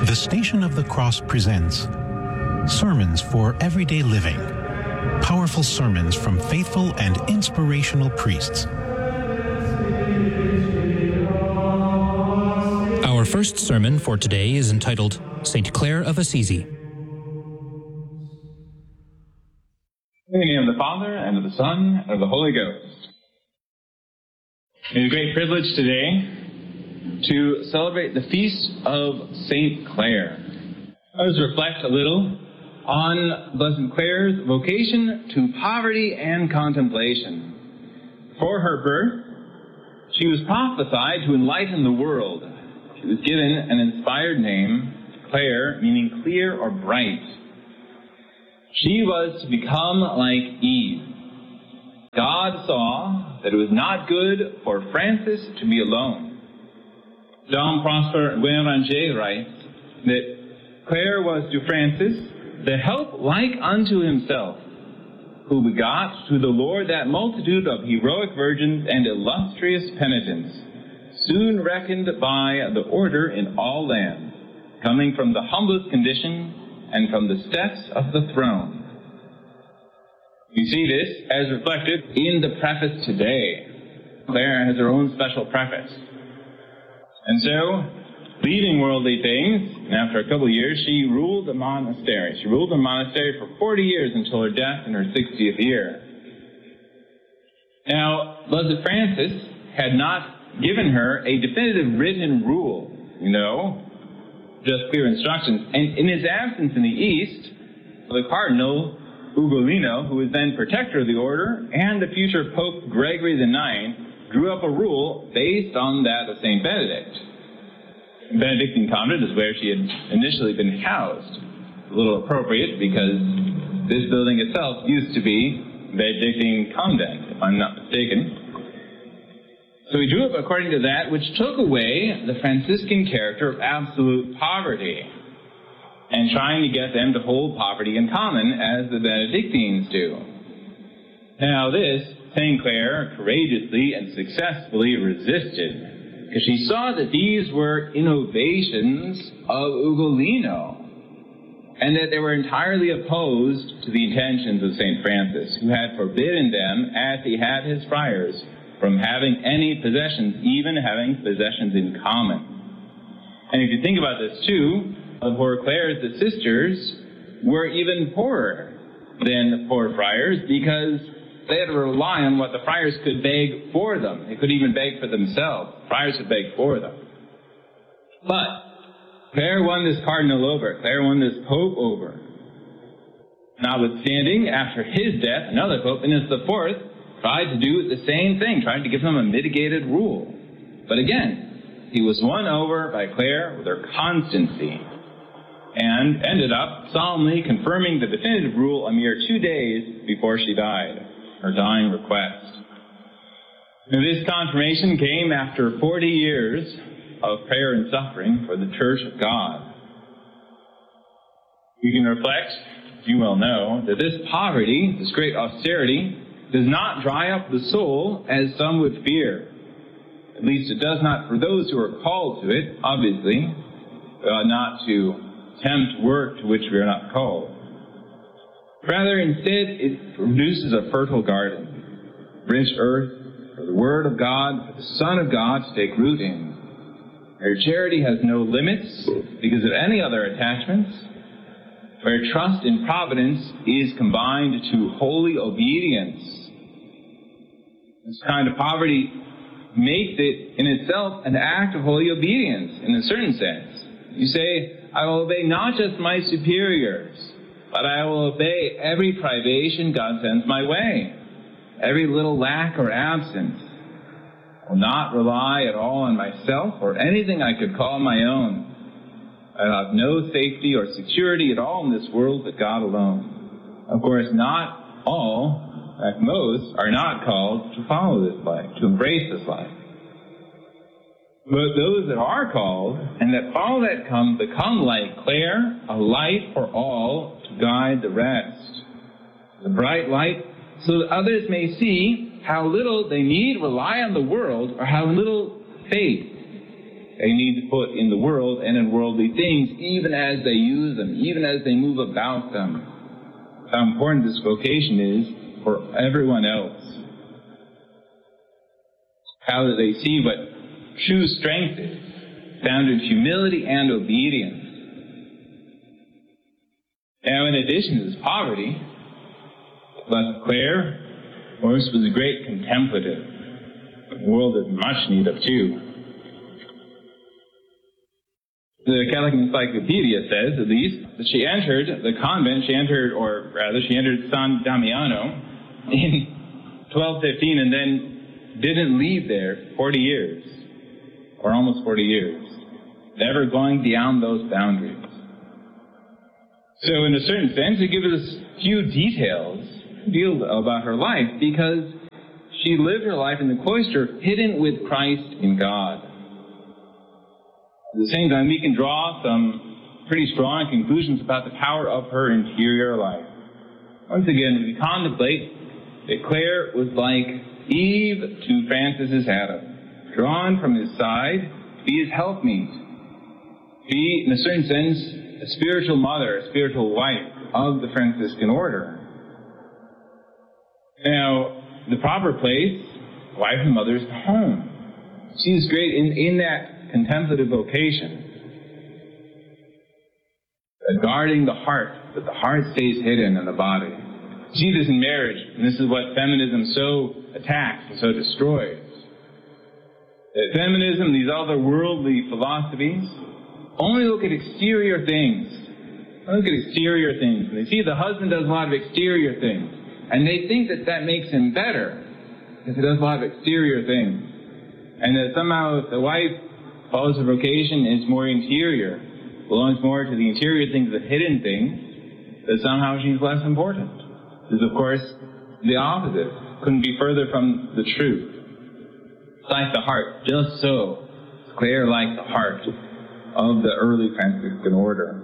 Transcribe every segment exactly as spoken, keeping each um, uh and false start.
The Station of the Cross presents Sermons for Everyday Living. Powerful sermons from faithful and inspirational priests. Our first sermon for today is entitled Saint Clare of Assisi. In the name of the Father, and of the Son, and of the Holy Ghost. It is a great privilege today to celebrate the feast of Saint Clare. Let us reflect a little on Blessed Clare's vocation to poverty and contemplation. Before her birth, she was prophesied to enlighten the world. She was given an inspired name, Clare, meaning clear or bright. She was to become like Eve. God saw that it was not good for Francis to be alone. Jean Prosper Guéranger writes that Clare was to Francis the help like unto himself, who begot to the Lord that multitude of heroic virgins and illustrious penitents, soon reckoned by the order in all lands, coming from the humblest condition and from the steps of the throne. You see this as reflected in the preface today. Clare has her own special preface. And so, leaving worldly things, and after a couple of years, she ruled a monastery. She ruled a monastery for forty years until her death in her sixtieth year. Now, Blessed Francis had not given her a definitive written rule, you know, just clear instructions. And in his absence in the East, the Cardinal Ugolino, who was then protector of the order, and the future Pope Gregory the Ninth, drew up a rule based on that of Saint Benedict. Benedictine convent is where she had initially been housed. A little appropriate because this building itself used to be Benedictine convent, if I'm not mistaken. So he drew up according to that, which took away the Franciscan character of absolute poverty, and trying to get them to hold poverty in common as the Benedictines do. Now this, Saint Clare courageously and successfully resisted, because she saw that these were innovations of Ugolino, and that they were entirely opposed to the intentions of Saint Francis, who had forbidden them, as he had his friars, from having any possessions, even having possessions in common. And if you think about this too, the poor Clares, the sisters, were even poorer than the poor friars, because they had to rely on what the friars could beg for them. They couldn't even beg for themselves. The friars would beg for them. But Clare won this cardinal over. Clare won this pope over. Notwithstanding, after his death, another pope, Innocent the Fourth, tried to do the same thing, tried to give them a mitigated rule. But again, he was won over by Clare with her constancy, and ended up solemnly confirming the definitive rule a mere two days before she died, her dying request. Now, this confirmation came after forty years of prayer and suffering for the Church of God. You can reflect, as you well know, that this poverty, this great austerity, does not dry up the soul as some would fear. At least it does not for those who are called to it, obviously, uh, not to tempt work to which we are not called. Rather, instead, it produces a fertile garden, rich earth for the Word of God, for the Son of God to take root in. Where charity has no limits because of any other attachments, where trust in providence is combined to holy obedience. This kind of poverty makes it in itself an act of holy obedience in a certain sense. You say, I will obey not just my superiors, but I will obey every privation God sends my way, every little lack or absence. I will not rely at all on myself or anything I could call my own. I have no safety or security at all in this world but God alone. Of course, not all, in fact most, are not called to follow this life, to embrace this life. But those that are called, and that all that come, become like Clare, a light for all to guide the rest. The bright light, so that others may see how little they need rely on the world, or how little faith they need to put in the world and in worldly things, even as they use them, even as they move about them. How important this vocation is for everyone else. How that they see what true strength is, found in humility and obedience. Now, in addition to this poverty, Blessed Clare, of course, was a great contemplative. The world is much need of too. The Catholic Encyclopedia says, at least, that she entered the convent, she entered, or rather, she entered San Damiano in twelve fifteen and then didn't leave there forty years, or almost forty years, never going beyond those boundaries. So in a certain sense, it gives us few details deal about her life, because she lived her life in the cloister hidden with Christ in God. At the same time, we can draw some pretty strong conclusions about the power of her interior life. Once again, we contemplate that Clare was like Eve to Francis's Adam, drawn from his side to be his helpmeet, to be, in a certain sense, a spiritual mother, a spiritual wife of the Franciscan order. Now, the proper place, wife and mother, is the home. She is great in, in that contemplative vocation, uh, guarding the heart, that the heart stays hidden in the body. See this in marriage, and this is what feminism so attacks and so destroys. That feminism, these other worldly philosophies, only look at exterior things. Look at exterior things. And they see the husband does a lot of exterior things. And they think that that makes him better, because he does a lot of exterior things. And that somehow if the wife follows her vocation and is more interior, belongs more to the interior things, the hidden things, that somehow she's less important. This is, of course, the opposite. Couldn't be further from the truth. It's like the heart, just so. It's clear like the heart of the early Franciscan order.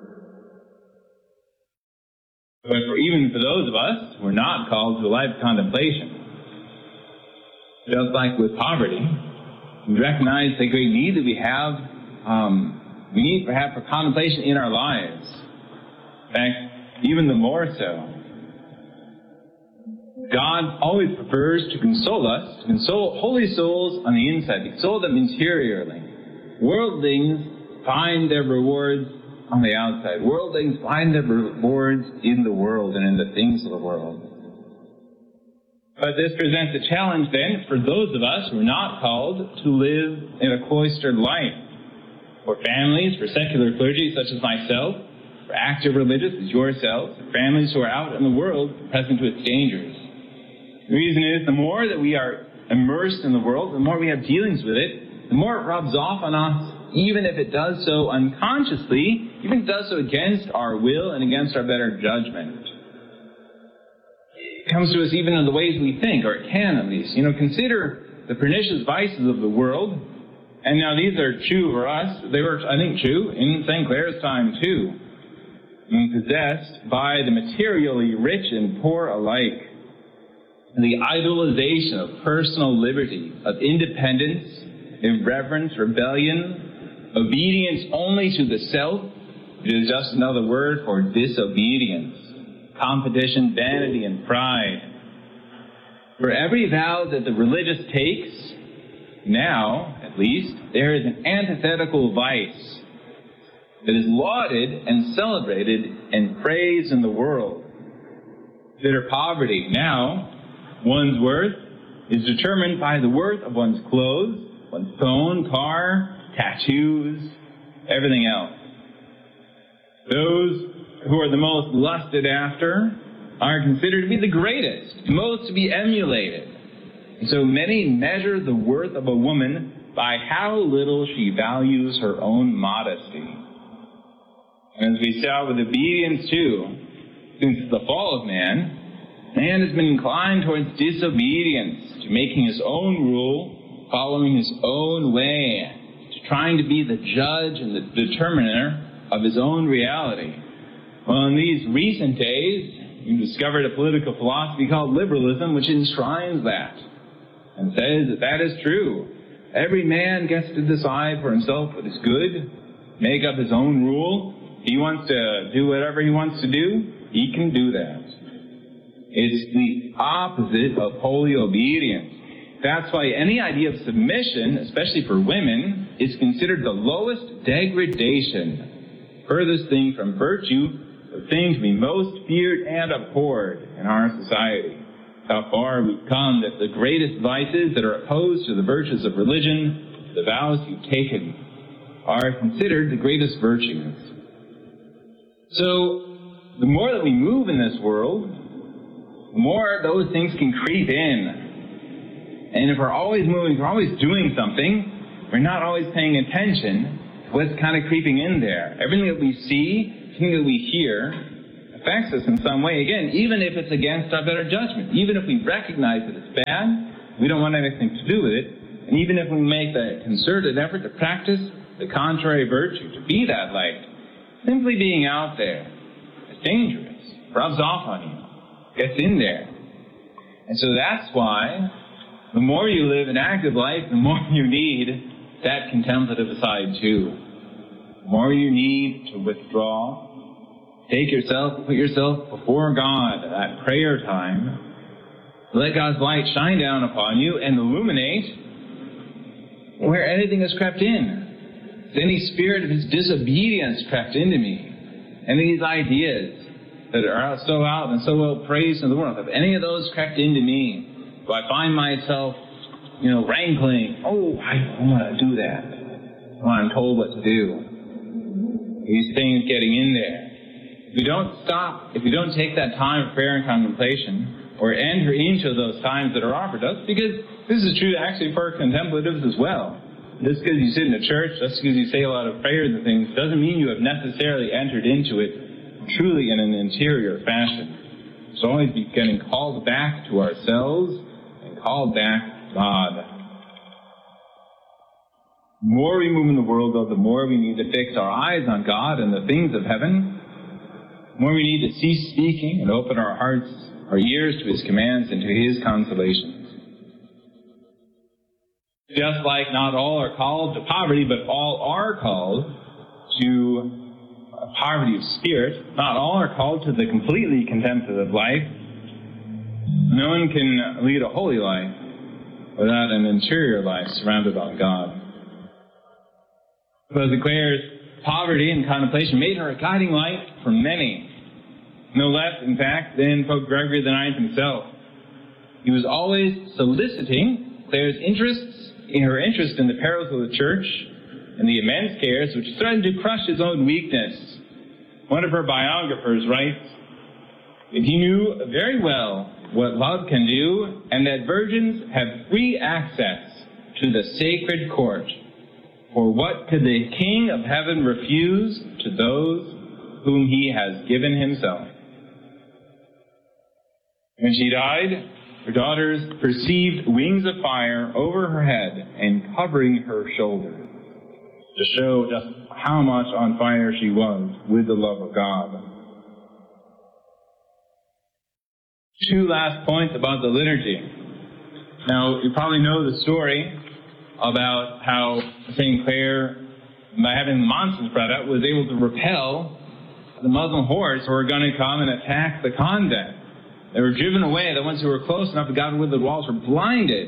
But for, even for those of us who are not called to a life of contemplation, just like with poverty, we recognize the great need that we have, um, we need perhaps for contemplation in our lives. In fact, even the more so. God always prefers to console us, to console holy souls on the inside, to console them interiorly. Worldlings find their rewards on the outside. Worldlings find their rewards in the world and in the things of the world. But this presents a challenge then for those of us who are not called to live in a cloistered life. For families, for secular clergy such as myself, for active religious as yourselves, for families who are out in the world present to its dangers. The reason is the more that we are immersed in the world, the more we have dealings with it, the more it rubs off on us, even if it does so unconsciously, even if it does so against our will and against our better judgment. It comes to us even in the ways we think, or it can at least. You know, consider the pernicious vices of the world, and now these are true for us. They were, I think, true in Saint Clare's time too. And possessed by the materially rich and poor alike. The idolization of personal liberty, of independence, irreverence, rebellion, obedience only to the self, which is just another word for disobedience, competition, vanity, and pride. For every vow that the religious takes, now, at least, there is an antithetical vice that is lauded and celebrated and praised in the world. Consider poverty. Now, one's worth is determined by the worth of one's clothes, one's phone, car, tattoos, everything else. Those who are the most lusted after are considered to be the greatest, most to be emulated. And so many measure the worth of a woman by how little she values her own modesty. And as we saw with obedience too, since the fall of man, man has been inclined towards disobedience, to making his own rule, following his own way, to trying to be the judge and the determiner of his own reality. Well, in these recent days, we've discovered a political philosophy called liberalism, which enshrines that and says that that is true. Every man gets to decide for himself what is good, make up his own rule. He wants to do whatever he wants to do, he can do that. It's the opposite of holy obedience. That's why any idea of submission, especially for women, is considered the lowest degradation, furthest thing from virtue, the thing to be most feared and abhorred in our society. How far we've come that the greatest vices that are opposed to the virtues of religion, the vows you've taken, are considered the greatest virtues. So, the more that we move in this world, the more those things can creep in. And if we're always moving, if we're always doing something, we're not always paying attention to what's kind of creeping in there. Everything that we see, everything that we hear, affects us in some way. Again, even if it's against our better judgment, even if we recognize that it's bad, we don't want anything to do with it, and even if we make the concerted effort to practice the contrary virtue, to be that light, simply being out there is dangerous, rubs off on you, gets in there. And so that's why the more you live an active life, the more you need that contemplative side too. The more you need to withdraw, take yourself, put yourself before God at prayer time. Let God's light shine down upon you and illuminate where anything has crept in. Has any spirit of his disobedience crept into me? Any of these ideas that are so out and so well praised in the world, have any of those crept into me? Do I find myself, you know, rankling, oh, I don't want to do that when I'm told what to do? These things getting in there. If we don't stop, if we don't take that time of prayer and contemplation, or enter into those times that are offered us, because this is true actually for contemplatives as well. Just because you sit in a church, just because you say a lot of prayers and things, doesn't mean you have necessarily entered into it truly in an interior fashion. It's always be getting called back to ourselves and called back to God. The more we move in the world, though, the more we need to fix our eyes on God and the things of heaven. The more we need to cease speaking and open our hearts, our ears to his commands and to his consolations. Just like not all are called to poverty, but all are called to poverty of spirit, not all are called to the completely contemplative life. No one can lead a holy life without an interior life surrounded by God. Rose declares poverty and contemplation made her a guiding light for many. No less, in fact, than Pope Gregory the Ninth himself. He was always soliciting Clare's interests, in her interest in the perils of the Church and the immense cares which threatened to crush his own weakness. One of her biographers writes that he knew very well what love can do, and that virgins have free access to the sacred court. For what could the King of Heaven refuse to those whom he has given himself? When she died, her daughters perceived wings of fire over her head and covering her shoulders, to show just how much on fire she was with the love of God. Two last points about the liturgy. Now, you probably know the story about how Saint Clare, by having the monsters brought up, was able to repel the Muslim hordes who were going to come and attack the convent. They were driven away. The ones who were close enough to God with the walls were blinded.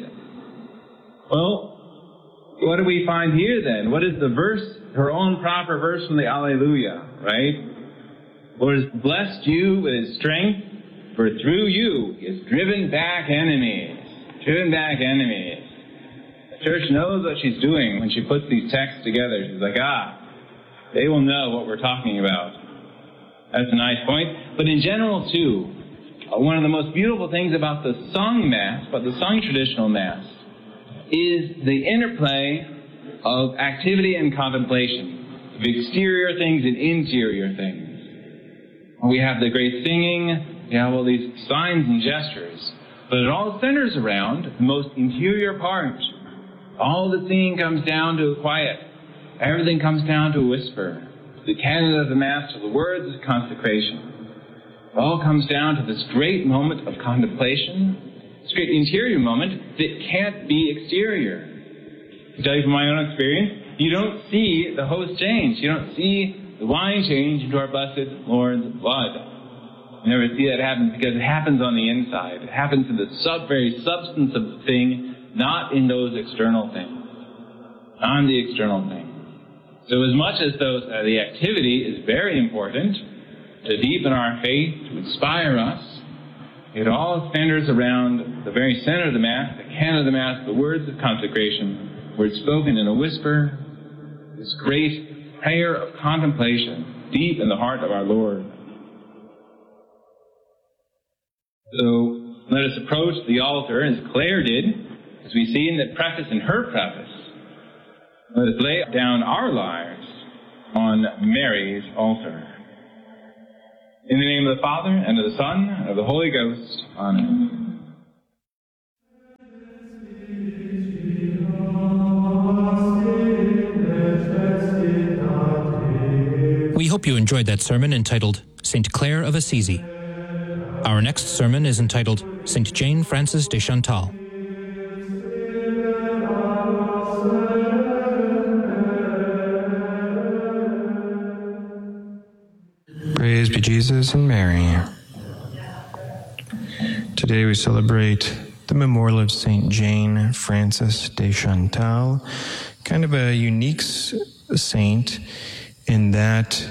Well, what do we find here then? What is the verse, her own proper verse from the Alleluia, right? Lord has blessed you with his strength, for through you he has driven back enemies. Driven back enemies. The Church knows what she's doing when she puts these texts together. She's like, ah, they will know what we're talking about. That's a nice point. But in general, too, Uh, one of the most beautiful things about the sung Mass, about the sung traditional Mass, is the interplay of activity and contemplation, of exterior things and interior things. We have the great singing, we have all these signs and gestures, but it all centers around the most interior part. All the singing comes down to a quiet. Everything comes down to a whisper. The canon of the Mass, to the words of consecration. It all comes down to this great moment of contemplation, this great interior moment that can't be exterior. I tell you from my own experience, you don't see the host change. You don't see the wine change into our blessed Lord's blood. You never see that happen because it happens on the inside. It happens in the sub, very substance of the thing, not in those external things. Not in the external thing. So as much as those, uh, the activity is very important to deepen our faith, to inspire us, it all centers around the very center of the Mass, the canon of the Mass, the words of consecration, words spoken in a whisper, this great prayer of contemplation deep in the heart of our Lord. So let us approach the altar as Clare did, as we see in the preface, in her preface. Let us lay down our lives on Mary's altar. In the name of the Father, and of the Son, and of the Holy Ghost. Amen. We hope you enjoyed that sermon entitled Saint Clare of Assisi. Our next sermon is entitled Saint Jane Frances de Chantal. Praise be Jesus and Mary. Today we celebrate the memorial of Saint Jane Frances de Chantal, kind of a unique saint in that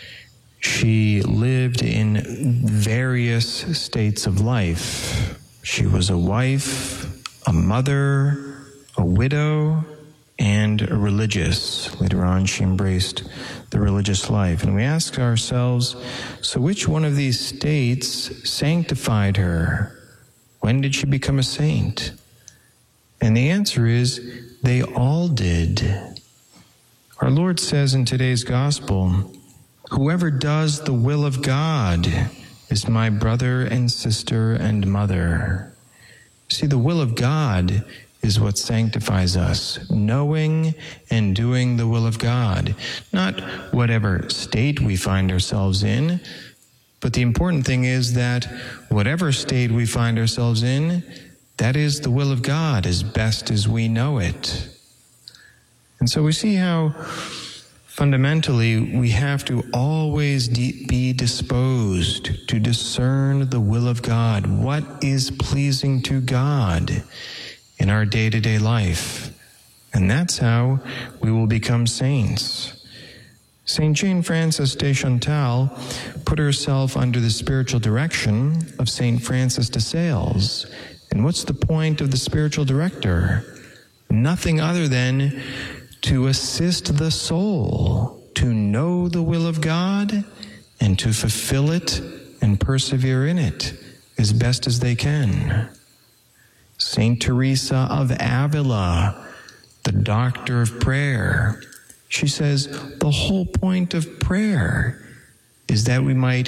she lived in various states of life. She was a wife, a mother, a widow, and a religious. Later on, she embraced the religious life. And we ask ourselves, so which one of these states sanctified her? When did she become a saint? And the answer is, they all did. Our Lord says in today's gospel, whoever does the will of God is my brother and sister and mother. See, the will of God is what sanctifies us, knowing and doing the will of God. Not whatever state we find ourselves in, but the important thing is that whatever state we find ourselves in, that is the will of God as best as we know it. And so we see how fundamentally we have to always de- be disposed to discern the will of God, what is pleasing to God in our day-to-day life. And that's how we will become saints. Saint Jane Frances de Chantal put herself under the spiritual direction of Saint Francis de Sales. And what's the point of the spiritual director? Nothing other than to assist the soul to know the will of God and to fulfill it and persevere in it as best as they can. Saint Teresa of Avila, the doctor of prayer, she says the whole point of prayer is that we might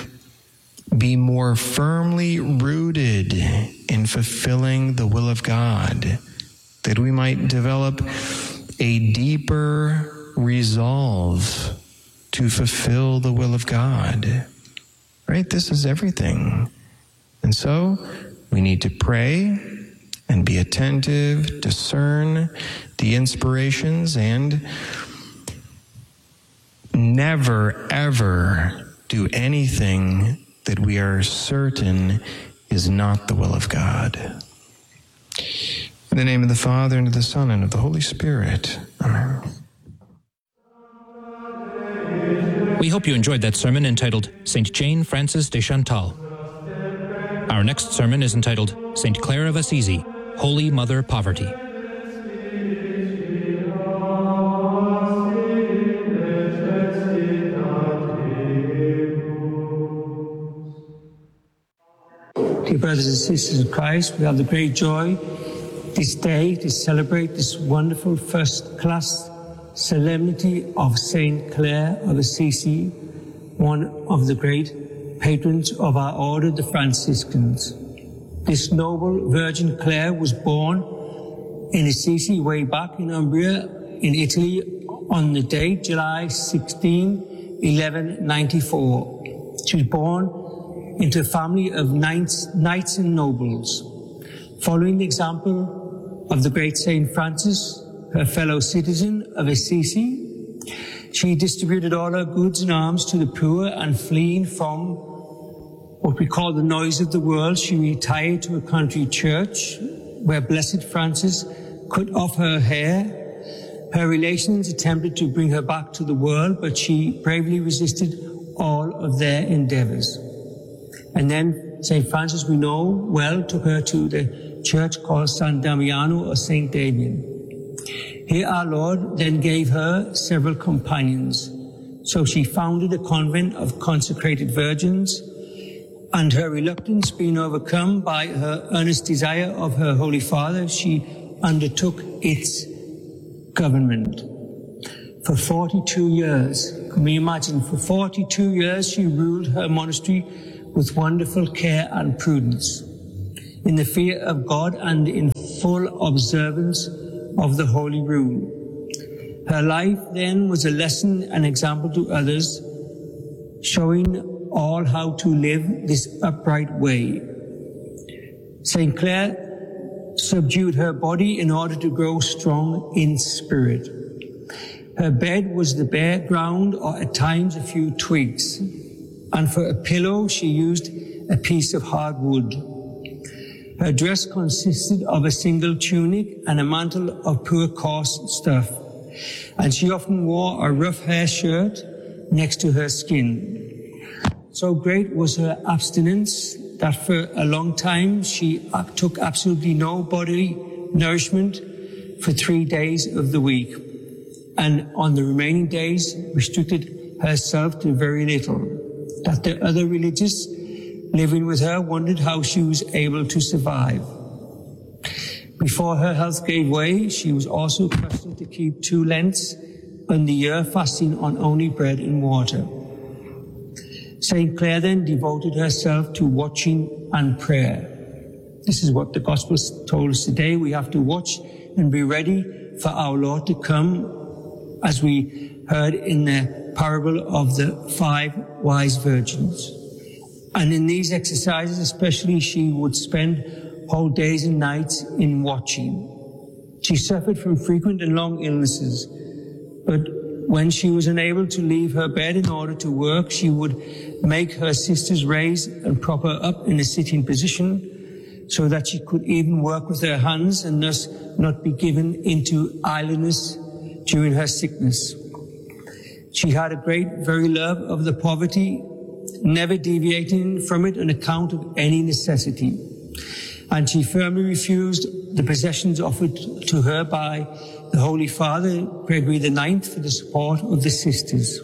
be more firmly rooted in fulfilling the will of God, that we might develop a deeper resolve to fulfill the will of God. Right? This is everything. And so we need to pray and be attentive, discern the inspirations, and never, ever do anything that we are certain is not the will of God. In the name of the Father, and of the Son, and of the Holy Spirit. Amen. We hope you enjoyed that sermon entitled Saint Jane Frances de Chantal. Our next sermon is entitled Saint Clare of Assisi, Holy Mother Poverty. Dear brothers and sisters in Christ, we have the great joy this day to celebrate this wonderful first-class solemnity of Saint Clare of Assisi, one of the great patrons of our order, the Franciscans. This noble Virgin Clare was born in Assisi way back in Umbria, in Italy, on the date July sixteenth, eleven ninety-four. She was born into a family of knights, knights and nobles. Following the example of the great Saint Francis, her fellow citizen of Assisi. She distributed all her goods and alms to the poor, and fleeing from what we call the noise of the world, she retired to a country church where Blessed Francis cut off her hair. Her relations attempted to bring her back to the world, but she bravely resisted all of their endeavors. And then Saint Francis, we know well, took her to the church called San Damiano or Saint Damien. Here our Lord then gave her several companions. So she founded a convent of consecrated virgins, and her reluctance being overcome by her earnest desire of her Holy Father, she undertook its government. For forty-two years, can we imagine, for forty-two years she ruled her monastery with wonderful care and prudence, in the fear of God and in full observance of the holy rule. Her life then was a lesson and example to others, showing all how to live this upright way. Saint Clare subdued her body in order to grow strong in spirit. Her bed was the bare ground, or at times a few twigs, and for a pillow she used a piece of hard wood. Her dress consisted of a single tunic and a mantle of poor coarse stuff, and she often wore a rough hair shirt next to her skin. So great was her abstinence that for a long time she took absolutely no bodily nourishment for three days of the week, and on the remaining days restricted herself to very little, that the other religious living with her wondered how she was able to survive. Before her health gave way, she was also accustomed to keep two Lents in the year, fasting on only bread and water. Saint Clare then devoted herself to watching and prayer. This is what the Gospel told us today. We have to watch and be ready for our Lord to come, as we heard in the parable of the five wise virgins. And in these exercises especially, she would spend whole days and nights in watching. She suffered from frequent and long illnesses, but when she was unable to leave her bed in order to work, she would make her sisters raise and prop her up in a sitting position so that she could even work with her hands and thus not be given into idleness during her sickness. She had a great, very love of the poverty, never deviating from it on account of any necessity. And she firmly refused the possessions offered to her by the Holy Father, Gregory the Ninth, for the support of the sisters.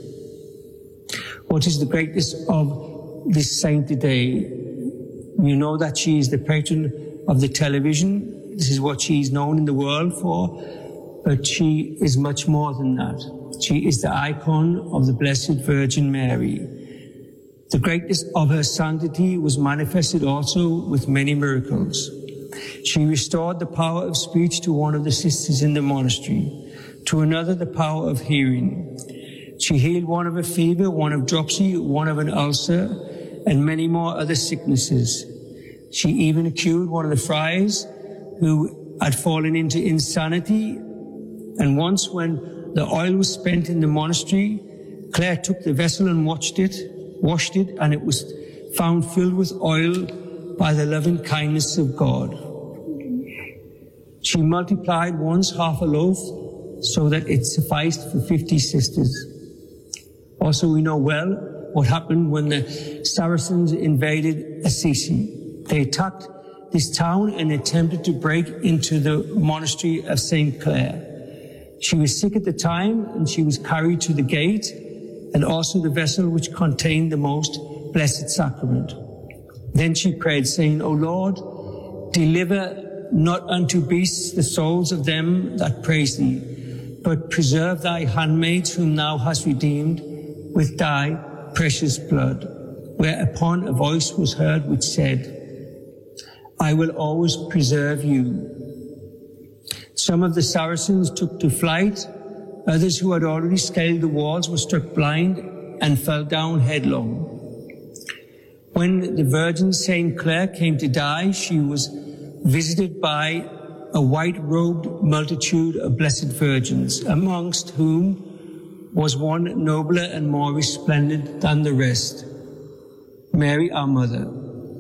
What is the greatness of this saint today? You know that she is the patron of the television. This is what she is known in the world for, but she is much more than that. She is the icon of the Blessed Virgin Mary. The greatness of her sanctity was manifested also with many miracles. She restored the power of speech to one of the sisters in the monastery, to another the power of hearing. She healed one of a fever, one of dropsy, one of an ulcer, and many more other sicknesses. She even cured one of the friars who had fallen into insanity. And once when the oil was spent in the monastery, Clare took the vessel and watched it, washed it, and it was found filled with oil by the loving kindness of God. She multiplied once half a loaf so that it sufficed for fifty sisters. Also, we know well what happened when the Saracens invaded Assisi. They attacked this town and attempted to break into the monastery of Saint Clare. She was sick at the time, and she was carried to the gate, and also the vessel which contained the most blessed sacrament. Then she prayed, saying, O Lord, deliver not unto beasts the souls of them that praise thee, but preserve thy handmaids whom thou hast redeemed with thy precious blood. Whereupon a voice was heard which said, I will always preserve you. Some of the Saracens took to flight. Others who had already scaled the walls were struck blind and fell down headlong. When the Virgin Saint Clare came to die, she was visited by a white-robed multitude of blessed virgins, amongst whom was one nobler and more resplendent than the rest, Mary, our mother.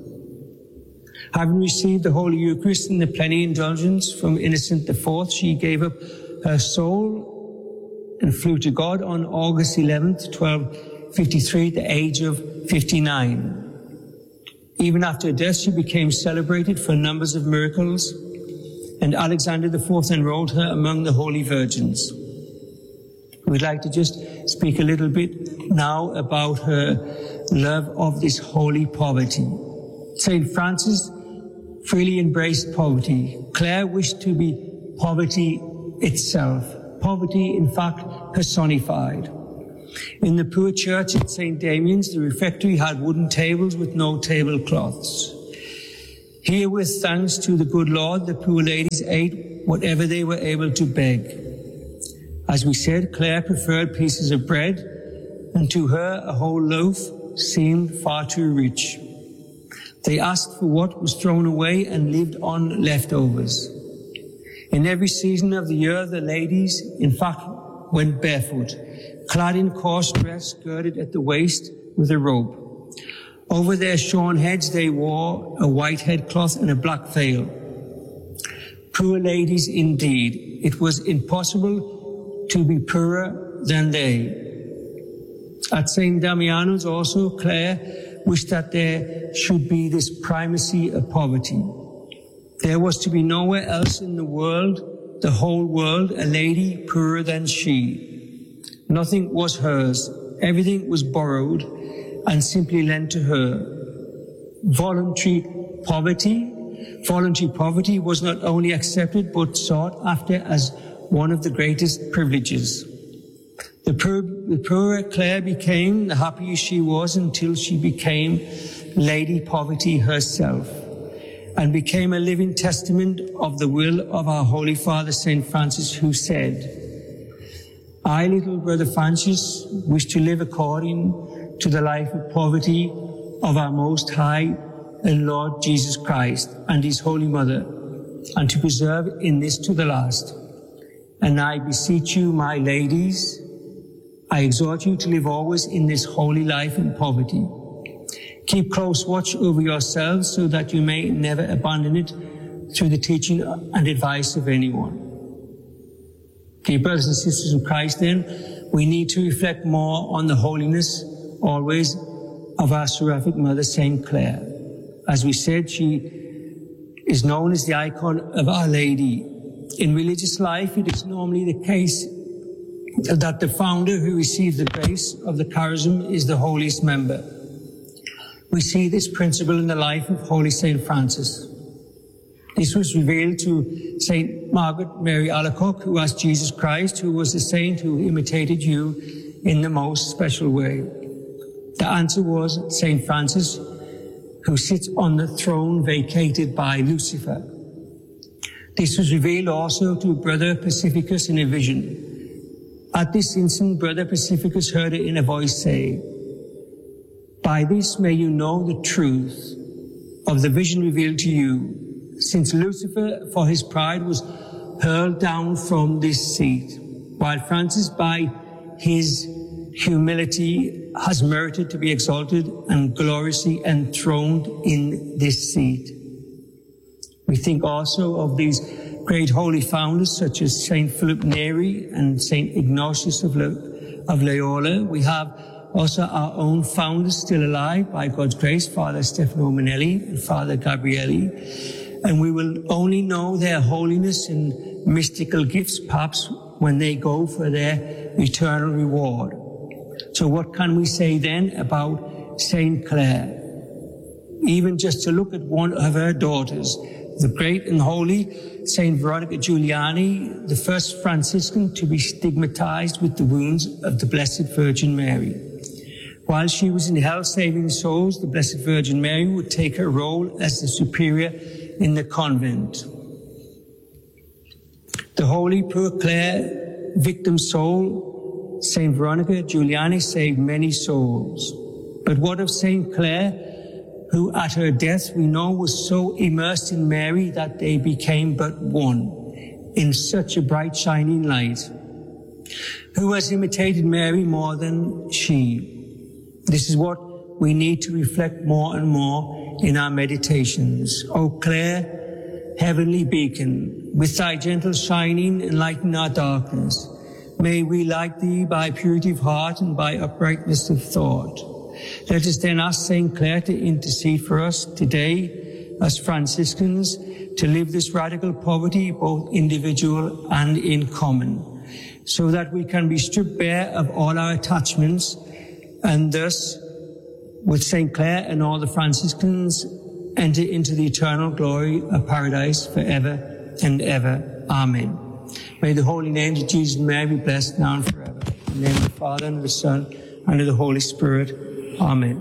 Having received the Holy Eucharist and the plenary indulgence from Innocent the Fourth, she gave up her soul and flew to God on August eleventh, twelve fifty-three, at the age of fifty-nine. Even after her death, she became celebrated for numbers of miracles, and Alexander the Fourth enrolled her among the holy virgins. We'd like to just speak a little bit now about her love of this holy poverty. Saint Francis freely embraced poverty. Clare wished to be poverty itself, poverty in fact personified. In the poor church at Saint Damian's, the refectory had wooden tables with no tablecloths. Here, with thanks to the good Lord, the poor ladies ate whatever they were able to beg. As we said, Clare preferred pieces of bread, and to her a whole loaf seemed far too rich. They asked for what was thrown away and lived on leftovers. In every season of the year, the ladies, in fact, went barefoot, clad in coarse dress, girded at the waist with a rope. Over their shorn heads they wore a white headcloth and a black veil. Poor ladies indeed. It was impossible to be poorer than they. At Saint Damiano's also, Clare wished that there should be this primacy of poverty. There was to be nowhere else in the world, the whole world, a lady poorer than she. Nothing was hers. Everything was borrowed and simply lent to her. Voluntary poverty, voluntary poverty was not only accepted but sought after as one of the greatest privileges. The, poor, the poorer Clare became, the happier she was, until she became Lady Poverty herself and became a living testament of the will of our Holy Father Saint Francis, who said, I, little brother Francis, wish to live according to the life of poverty of our Most High and Lord Jesus Christ and His Holy Mother, and to preserve in this to the last. And I beseech you, my ladies, I exhort you to live always in this holy life in poverty. Keep close watch over yourselves so that you may never abandon it through the teaching and advice of anyone. Dear brothers and sisters in Christ, then, we need to reflect more on the holiness always of our seraphic mother, Saint Clare. As we said, she is known as the icon of Our Lady. In religious life, it is normally the case that the founder who received the grace of the charism is the holiest member. We see this principle in the life of Holy Saint Francis. This was revealed to Saint Margaret Mary Alacoque, who asked Jesus Christ, who was the saint who imitated you in the most special way. The answer was Saint Francis, who sits on the throne vacated by Lucifer. This was revealed also to Brother Pacificus in a vision. At this instant, Brother Pacificus heard it in a voice say, by this may you know the truth of the vision revealed to you, since Lucifer, for his pride, was hurled down from this seat, while Francis, by his humility, has merited to be exalted and gloriously enthroned in this seat. We think also of these great holy founders such as Saint Philip Neri and Saint Ignatius of, Le- of Loyola. We have also our own founders still alive, by God's grace, Father Stefano Manelli and Father Gabrielli. And we will only know their holiness and mystical gifts perhaps when they go for their eternal reward. So what can we say then about Saint Clare? Even just to look at one of her daughters, the great and holy Saint Veronica Giuliani, the first Franciscan to be stigmatized with the wounds of the Blessed Virgin Mary. While she was in hell saving souls, the Blessed Virgin Mary would take her role as the superior in the convent. The holy poor Clare, victim soul, Saint Veronica Giuliani saved many souls. But what of Saint Clare, who at her death we know was so immersed in Mary that they became but one in such a bright shining light, who has imitated Mary more than she. This is what we need to reflect more and more in our meditations. O clear heavenly beacon, with thy gentle shining enlighten our darkness. May we like thee by purity of heart and by uprightness of thought. Let us then ask Saint Clare to intercede for us today as Franciscans to live this radical poverty, both individual and in common, so that we can be stripped bare of all our attachments and thus, with Saint Clare and all the Franciscans, enter into the eternal glory of paradise forever and ever. Amen. May the holy names of Jesus and Mary be blessed now and forever. In the name of the Father, and of the Son, and of the Holy Spirit. Amen.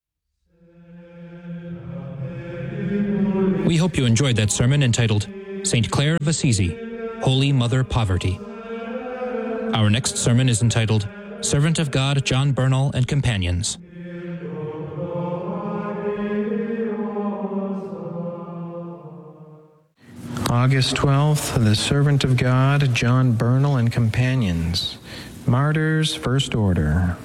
We hope you enjoyed that sermon entitled Saint Clare of Assisi, Holy Mother Poverty. Our next sermon is entitled Servant of God John Bernal and Companions. August twelfth, the Servant of God, John Bernal and Companions, Martyrs, First Order.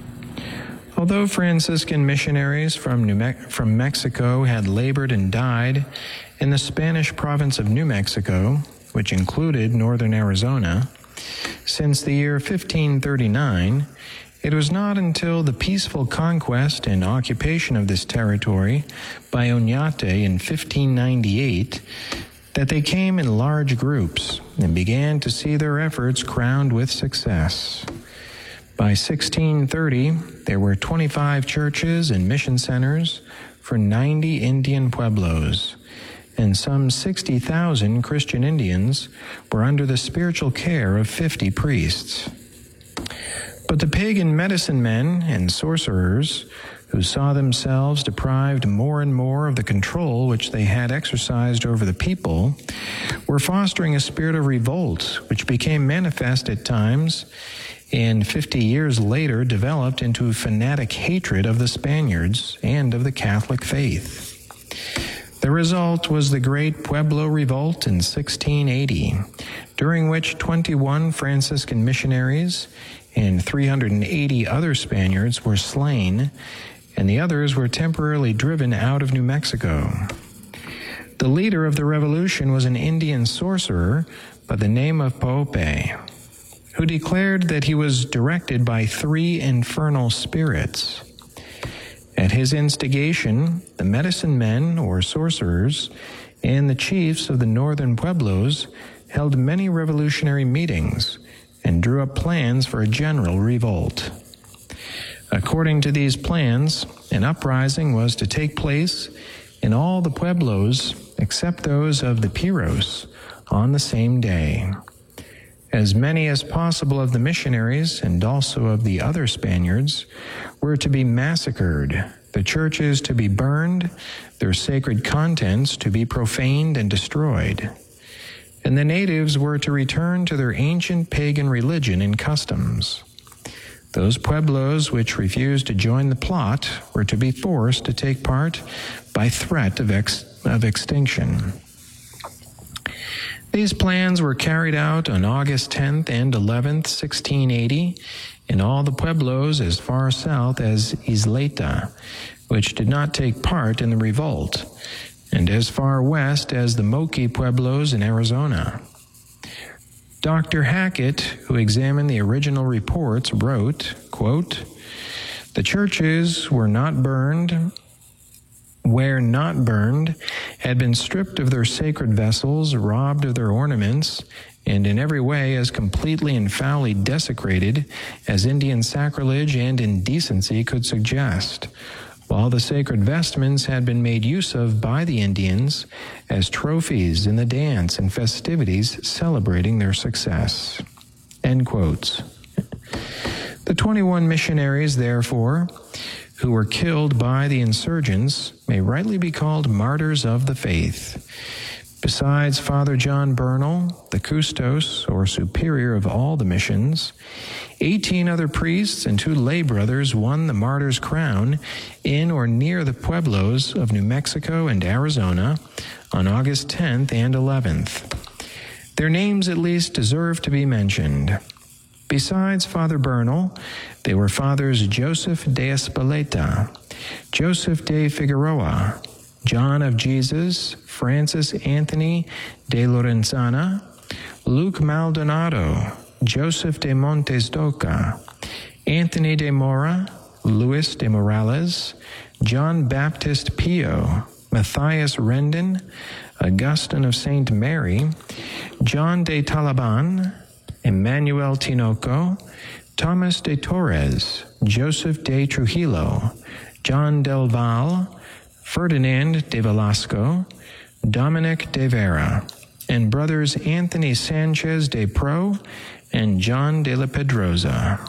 Although Franciscan missionaries from, New Me- from Mexico had labored and died in the Spanish province of New Mexico, which included northern Arizona, since the year fifteen thirty-nine, it was not until the peaceful conquest and occupation of this territory by Oñate in fifteen ninety-eight that they came in large groups and began to see their efforts crowned with success. By sixteen thirty, there were twenty-five churches and mission centers for ninety Indian pueblos, and some sixty thousand Christian Indians were under the spiritual care of fifty priests. But the pagan medicine men and sorcerers, who saw themselves deprived more and more of the control which they had exercised over the people, were fostering a spirit of revolt which became manifest at times and fifty years later developed into fanatic hatred of the Spaniards and of the Catholic faith. The result was the Great Pueblo Revolt in sixteen eighty, during which twenty-one Franciscan missionaries and three hundred eighty other Spaniards were slain, and the others were temporarily driven out of New Mexico. The leader of the revolution was an Indian sorcerer by the name of Pope, who declared that he was directed by three infernal spirits. At his instigation, the medicine men, or sorcerers, and the chiefs of the northern pueblos held many revolutionary meetings and drew up plans for a general revolt. According to these plans, an uprising was to take place in all the pueblos except those of the Piros on the same day. As many as possible of the missionaries and also of the other Spaniards were to be massacred, the churches to be burned, their sacred contents to be profaned and destroyed. And the natives were to return to their ancient pagan religion and customs. Those pueblos which refused to join the plot were to be forced to take part by threat of, ex- of extinction. These plans were carried out on August tenth and eleventh, sixteen eighty, in all the pueblos as far south as Isleta, which did not take part in the revolt, and as far west as the Moqui pueblos in Arizona. Doctor Hackett, who examined the original reports, wrote, quote, "The churches were not burned, where not burned, had been stripped of their sacred vessels, robbed of their ornaments, and in every way as completely and foully desecrated as Indian sacrilege and indecency could suggest, while the sacred vestments had been made use of by the Indians as trophies in the dance and festivities celebrating their success." End quotes. The twenty-one missionaries, therefore, who were killed by the insurgents may rightly be called martyrs of the faith, Besides Father John Bernal, the custos, or superior of all the missions, eighteen other priests and two lay brothers won the martyr's crown in or near the pueblos of New Mexico and Arizona on August tenth and eleventh. Their names at least deserve to be mentioned. Besides Father Bernal, they were Fathers Joseph de Espeleta, Joseph de Figueroa, John of Jesus, Francis Anthony de Lorenzana, Luke Maldonado, Joseph de Montes d'Oca, Anthony de Mora, Luis de Morales, John Baptist Pio, Matthias Rendon, Augustine of Saint Mary, John de Talaban, Emmanuel Tinoco, Thomas de Torres, Joseph de Trujillo, John del Val, Ferdinand de Velasco, Dominic de Vera, and brothers Anthony Sanchez de Pro and John de la Pedrosa.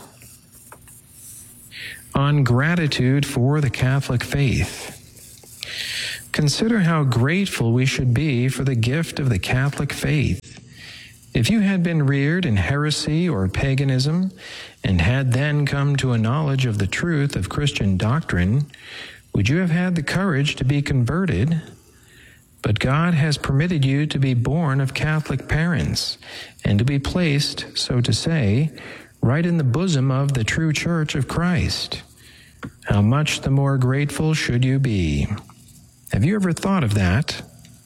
On gratitude for the Catholic faith. Consider how grateful we should be for the gift of the Catholic faith. If you had been reared in heresy or paganism and had then come to a knowledge of the truth of Christian doctrine, would you have had the courage to be converted? But God has permitted you to be born of Catholic parents and to be placed, so to say, right in the bosom of the true Church of Christ. How much the more grateful should you be? Have you ever thought of that?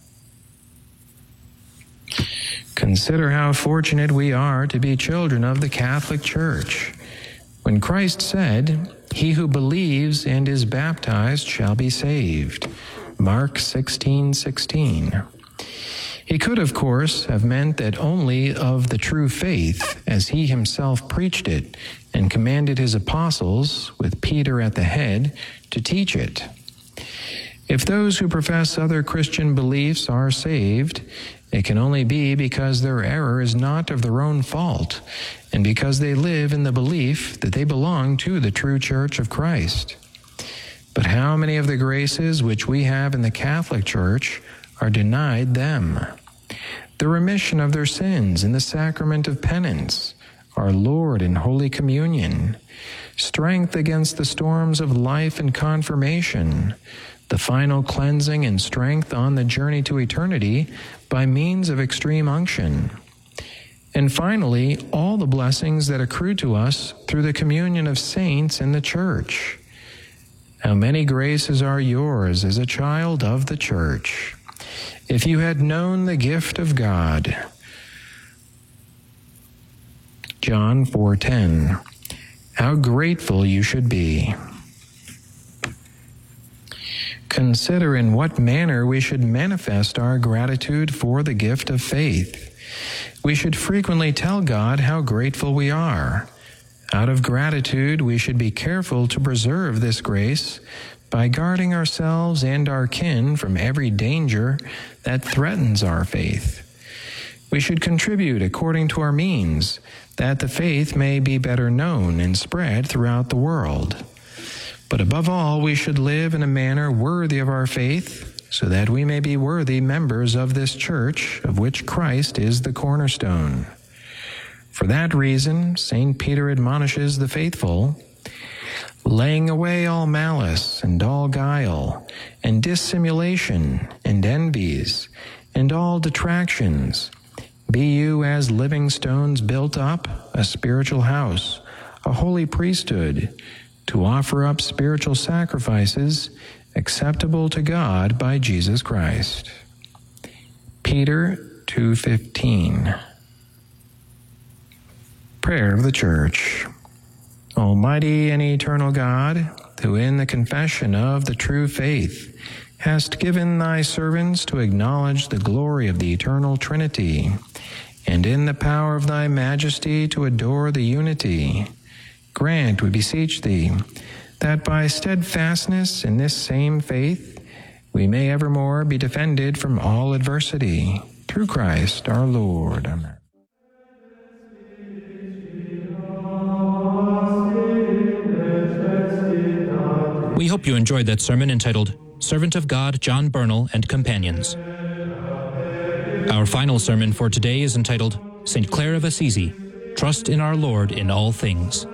Consider how fortunate we are to be children of the Catholic Church. When Christ said, "He who believes and is baptized shall be saved," Mark sixteen sixteen. He could, of course, have meant that only of the true faith, as he himself preached it and commanded his apostles, with Peter at the head, to teach it. If those who profess other Christian beliefs are saved, it can only be because their error is not of their own fault, and because they live in the belief that they belong to the true Church of Christ. But how many of the graces which we have in the Catholic Church are denied them? The remission of their sins in the sacrament of penance, our Lord in Holy Communion, strength against the storms of life and confirmation, the final cleansing and strength on the journey to eternity by means of extreme unction. And finally, all the blessings that accrue to us through the communion of saints in the Church. How many graces are yours as a child of the Church? If you had known the gift of God. John four ten. How grateful you should be. Consider in what manner we should manifest our gratitude for the gift of faith. We should frequently tell God how grateful we are. Out of gratitude, we should be careful to preserve this grace by guarding ourselves and our kin from every danger that threatens our faith. We should contribute according to our means, that the faith may be better known and spread throughout the world. But above all, we should live in a manner worthy of our faith, so that we may be worthy members of this Church, of which Christ is the cornerstone. For that reason, Saint Peter admonishes the faithful, laying away all malice and all guile, and dissimulation, and envies, and all detractions, be you as living stones built up, a spiritual house, a holy priesthood, to offer up spiritual sacrifices acceptable to God by Jesus Christ. Peter two fifteen. Prayer of the Church. Almighty and eternal God, who in the confession of the true faith hast given thy servants to acknowledge the glory of the eternal Trinity, and in the power of thy majesty to adore the unity, grant, we beseech thee, that by steadfastness in this same faith we may evermore be defended from all adversity. Through Christ our Lord. Amen. We hope you enjoyed that sermon entitled Servant of God John Bernal and Companions. Our final sermon for today is entitled Saint Clare of Assisi, Trust in Our Lord in All Things.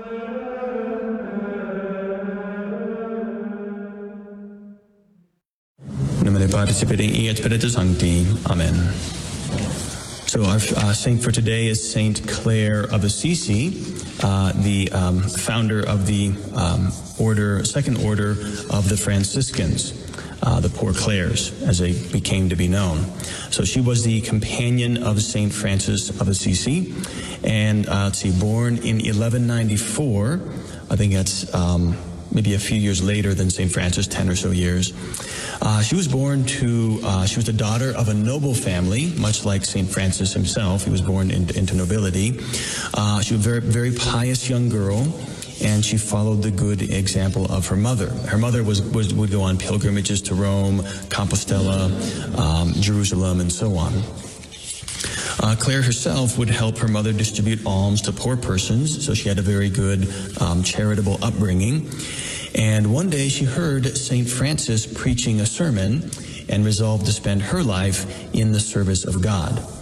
Nomine Patris et Filii et Spiritus Sancti. Amen. So our uh, saint for today is Saint Clare of Assisi, uh, the um, founder of the um, order, second order of the Franciscans, uh, the Poor Clares, as they became to be known. So she was the companion of Saint Francis of Assisi, and uh, let's see, born in eleven ninety-four. I think that's um, maybe a few years later than Saint Francis, ten or so years. Uh, she was born to, uh, she was the daughter of a noble family, much like Saint Francis himself. He was born in, into nobility. Uh, she was a very, very pious young girl, and she followed the good example of her mother. Her mother was, was would go on pilgrimages to Rome, Compostela, um, Jerusalem, and so on. Uh, Clare herself would help her mother distribute alms to poor persons, so she had a very good um, charitable upbringing. And one day she heard Saint Francis preaching a sermon and resolved to spend her life in the service of God.